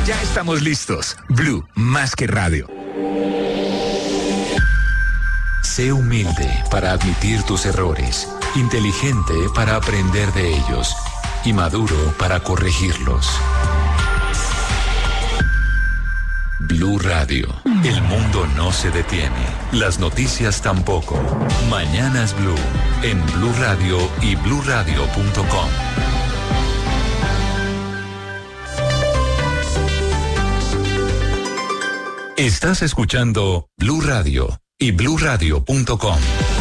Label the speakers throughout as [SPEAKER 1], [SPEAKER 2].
[SPEAKER 1] Ya estamos listos. Blue, más que radio. Sé humilde para admitir tus errores, inteligente para aprender de ellos y maduro para corregirlos. Blue Radio. El mundo no se detiene. Las noticias tampoco. Mañanas Blue. En Blue Radio y bluradio.com. Estás escuchando Blue Radio y bluradio.com.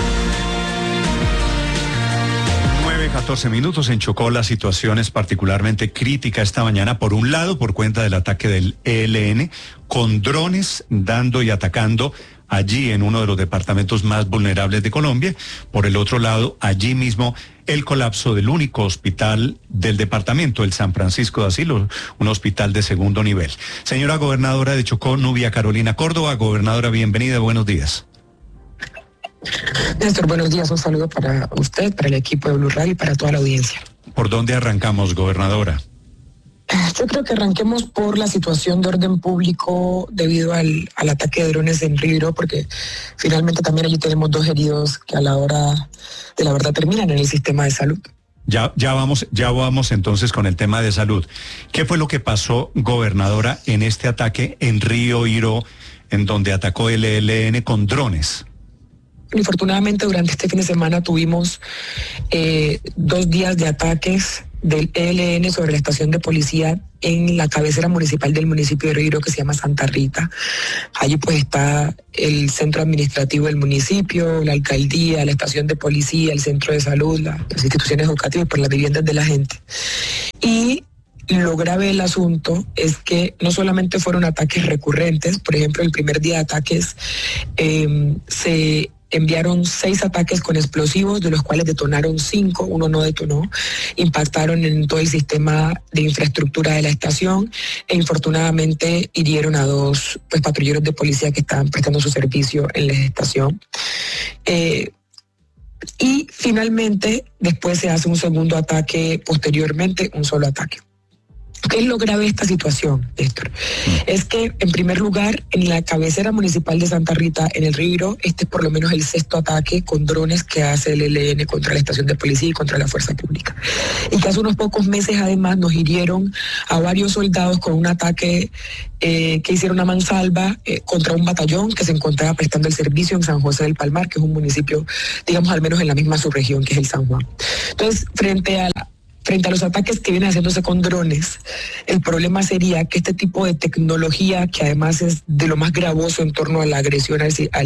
[SPEAKER 2] 9:14 minutos. En Chocó la situación es particularmente crítica esta mañana, por un lado por cuenta del ataque del ELN con drones dando y atacando allí en uno de los departamentos más vulnerables de Colombia, por el otro lado allí mismo el colapso del único hospital del departamento, el San Francisco de Asilo, un hospital de segundo nivel. Señora gobernadora de Chocó, Nubia Carolina Córdoba. Gobernadora, bienvenida, buenos días.
[SPEAKER 3] Néstor, buenos días, un saludo para usted, para el equipo de Blue Radio y para toda la audiencia.
[SPEAKER 2] ¿Por dónde arrancamos, gobernadora?
[SPEAKER 3] Yo creo que arranquemos por la situación de orden público debido al ataque de drones en Río, porque finalmente también allí tenemos 2 heridos que a la hora de la verdad terminan en el sistema de salud.
[SPEAKER 2] Ya vamos entonces con el tema de salud. ¿Qué fue lo que pasó, gobernadora, en este ataque en Río Hiro, en donde atacó el ELN con drones?
[SPEAKER 3] Infortunadamente durante este fin de semana tuvimos 2 días de ataques del ELN sobre la estación de policía en la cabecera municipal del municipio de Río, que se llama Santa Rita. Allí pues está el centro administrativo del municipio, la alcaldía, la estación de policía, el centro de salud, las instituciones educativas, por las viviendas de la gente. Y lo grave del asunto es que no solamente fueron ataques recurrentes, por ejemplo, el primer día de ataques se enviaron 6 ataques con explosivos, de los cuales detonaron 5, uno no detonó, impactaron en todo el sistema de infraestructura de la estación e infortunadamente hirieron a 2 patrulleros de policía que estaban prestando su servicio en la estación. Y finalmente, después se hace un segundo ataque, posteriormente un solo ataque. ¿Qué es lo grave de esta situación, Néstor? Es que, en primer lugar, en la cabecera municipal de Santa Rita, en el Río, este es por lo menos el 6º ataque con drones que hace el ELN contra la estación de policía y contra la fuerza pública. Y que hace unos pocos meses, además, nos hirieron a varios soldados con un ataque que hicieron a mansalva contra un batallón que se encontraba prestando el servicio en San José del Palmar, que es un municipio, digamos, al menos en la misma subregión, que es el San Juan. Entonces, frente a los ataques que vienen haciéndose con drones, el problema sería que este tipo de tecnología, que además es de lo más gravoso en torno a la agresión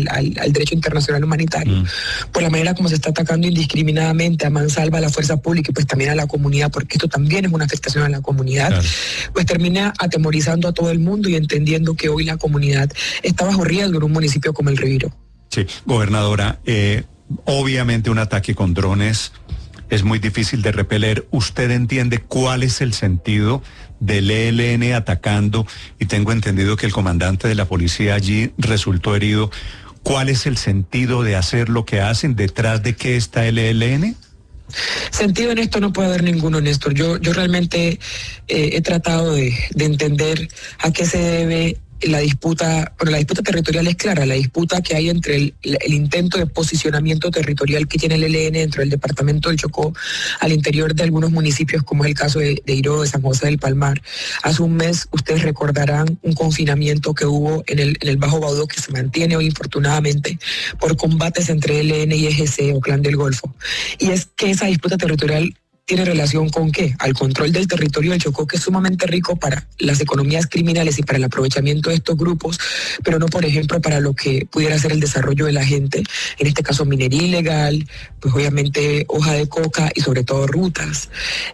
[SPEAKER 3] al derecho internacional humanitario, por la manera como se está atacando indiscriminadamente a mansalva a la fuerza pública y pues también a la comunidad, porque esto también es una afectación a la comunidad, claro, pues termina atemorizando a todo el mundo y entendiendo que hoy la comunidad está bajo riesgo en un municipio como el Río.
[SPEAKER 2] Sí, gobernadora, obviamente un ataque con drones es muy difícil de repeler. ¿Usted entiende cuál es el sentido del ELN atacando? Y tengo entendido que el comandante de la policía allí resultó herido. ¿Cuál es el sentido de hacer lo que hacen? ¿Detrás de qué está el ELN?
[SPEAKER 3] Sentido en esto no puede haber ninguno, Néstor. Yo realmente he tratado de entender a qué se debe la disputa. Bueno, la disputa territorial es clara, la disputa que hay entre el intento de posicionamiento territorial que tiene el ELN dentro del departamento del Chocó al interior de algunos municipios, como es el caso de Hiro, de San José del Palmar. Hace un mes, ustedes recordarán un confinamiento que hubo en el Bajo Baudó, que se mantiene hoy infortunadamente por combates entre ELN y EGC o Clan del Golfo. Y es que esa disputa territorial tiene relación con ¿qué? Al control del territorio del Chocó, que es sumamente rico para las economías criminales y para el aprovechamiento de estos grupos, pero no, por ejemplo, para lo que pudiera ser el desarrollo de la gente, en este caso minería ilegal, pues obviamente hoja de coca y sobre todo rutas.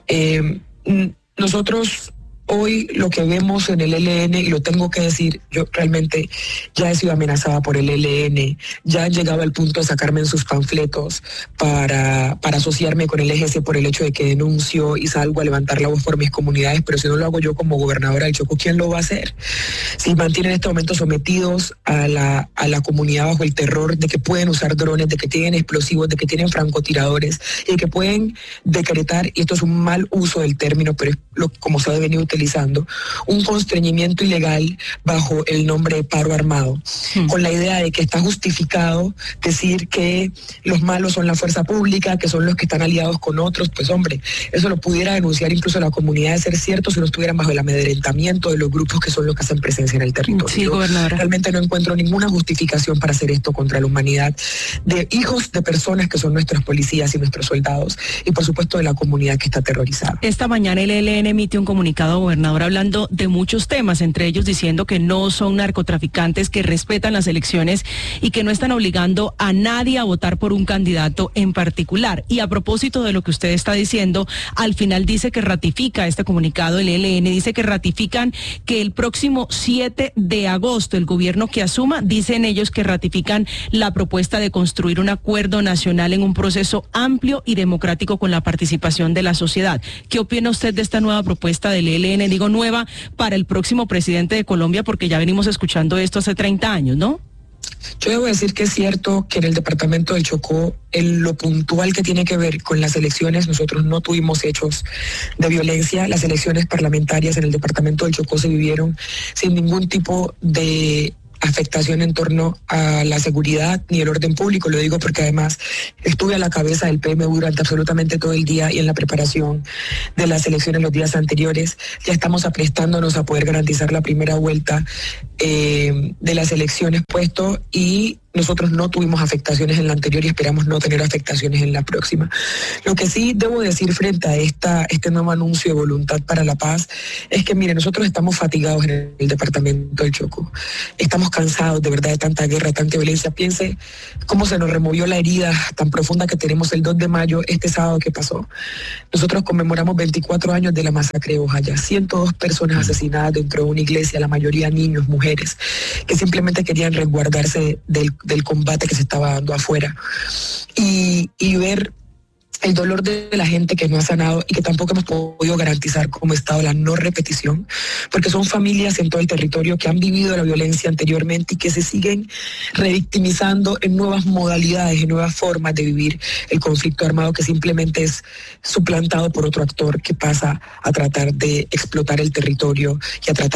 [SPEAKER 3] Nosotros hoy lo que vemos en el ELN, y lo tengo que decir, yo realmente ya he sido amenazada por el ELN, ya han llegado al punto de sacarme en sus panfletos para asociarme con el EGC por el hecho de que denuncio y salgo a levantar la voz por mis comunidades, pero si no lo hago yo como gobernadora del Chocó, ¿quién lo va a hacer? Si mantienen en este momento sometidos a la comunidad bajo el terror de que pueden usar drones, de que tienen explosivos, de que tienen francotiradores y de que pueden decretar, y esto es un mal uso del término, pero es como se ha venido utilizando utilizando un constreñimiento ilegal bajo el nombre de paro armado, con la idea de que está justificado decir que los malos son la fuerza pública, que son los que están aliados con otros. Pues hombre, eso lo pudiera denunciar incluso la comunidad de ser cierto si no estuvieran bajo el amedrentamiento de los grupos que son los que hacen presencia en el territorio.
[SPEAKER 4] Sí, gobernadora.
[SPEAKER 3] Realmente no encuentro ninguna justificación para hacer esto contra la humanidad de hijos de personas que son nuestros policías y nuestros soldados, y por supuesto de la comunidad que está aterrorizada.
[SPEAKER 4] Esta mañana el ELN emite un comunicado, gobernador, hablando de muchos temas, entre ellos diciendo que no son narcotraficantes, que respetan las elecciones y que no están obligando a nadie a votar por un candidato en particular. Y a propósito de lo que usted está diciendo, al final dice que ratifica este comunicado, el ELN dice que ratifican que el próximo 7 de agosto el gobierno que asuma, dicen ellos que ratifican la propuesta de construir un acuerdo nacional en un proceso amplio y democrático con la participación de la sociedad. ¿Qué opina usted de esta nueva propuesta del ELN? Digo nueva para el próximo presidente de Colombia, porque ya venimos escuchando esto hace 30 años, ¿no?
[SPEAKER 3] Yo debo decir que es cierto que en el departamento del Chocó, en lo puntual que tiene que ver con las elecciones, nosotros no tuvimos hechos de violencia. Las elecciones parlamentarias en el departamento del Chocó se vivieron sin ningún tipo de afectación en torno a la seguridad ni el orden público. Lo digo porque además estuve a la cabeza del PMU durante absolutamente todo el día y en la preparación de las elecciones los días anteriores. Ya estamos aprestándonos a poder garantizar la primera vuelta de las elecciones puesto, y nosotros no tuvimos afectaciones en la anterior y esperamos no tener afectaciones en la próxima. Lo que sí debo decir frente a este nuevo anuncio de voluntad para la paz es que, mire, nosotros estamos fatigados en el departamento del Chocó. Estamos cansados de verdad de tanta guerra, tanta violencia. Piense cómo se nos removió la herida tan profunda que tenemos el 2 de mayo, este sábado que pasó. Nosotros conmemoramos 24 años de la masacre de Ojaya. 102 personas asesinadas dentro de una iglesia, la mayoría niños, mujeres, que simplemente querían resguardarse del combate que se estaba dando afuera, y ver el dolor de la gente que no ha sanado y que tampoco hemos podido garantizar como Estado la no repetición, porque son familias en todo el territorio que han vivido la violencia anteriormente y que se siguen revictimizando en nuevas modalidades, en nuevas formas de vivir el conflicto armado, que simplemente es suplantado por otro actor que pasa a tratar de explotar el territorio y a tratar